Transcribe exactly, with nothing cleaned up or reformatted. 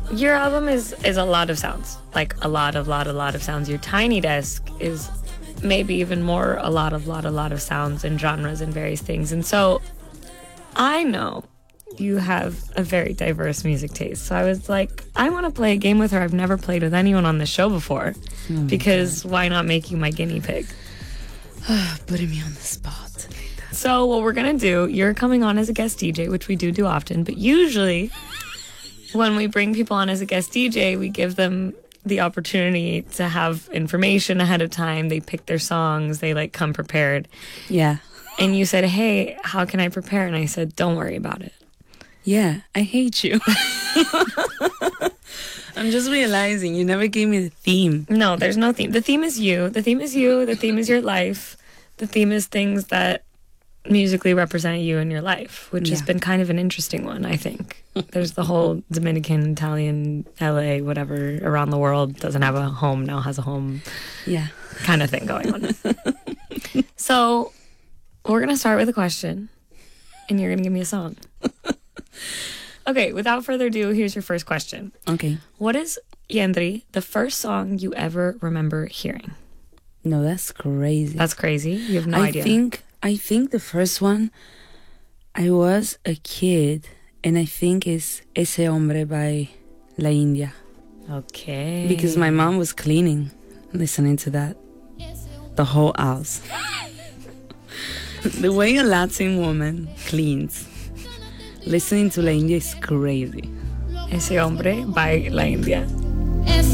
Your album is is a lot of sounds, like a lot of lot a lot of sounds. Your Tiny Desk is maybe even more a lot of lot a lot of sounds and genres and various things. And so I know you have a very diverse music taste. So I was like, I want to play a game with her I've never played with anyone on the show before, oh because God. Why not make you my guinea pig? Putting me on the spot. So what we're gonna do, you're coming on as a guest D J, which we do do often, but usually when we bring people on as a guest D J, we give them the opportunity to have information ahead of time. They pick their songs, they like come prepared. Yeah. And you said, hey, how can I prepare? And I said, don't worry about it. Yeah, I hate you. I'm just realizing you never gave me the theme. No, there's no theme. The theme is you. The theme is you. The theme is your life. The theme is things that musically represent you in your life, which yeah. has been kind of an interesting one, I think. There's the whole Dominican, Italian, L A, whatever, around the world, doesn't have a home, now has a home. Yeah. Kind of thing going on. So we're going to start with a question, and you're going to give me a song. Okay, without further ado, here's your first question. Okay. What is, Yendri, the first song you ever remember hearing? No, that's crazy. That's crazy? You have no I idea. think, I think the first one, I was a kid, and I think it's Ese Hombre by La India. Okay. Because my mom was cleaning, listening to that. The whole house. The way a Latin woman cleans, listening to La India is crazy. Ese Hombre by La India.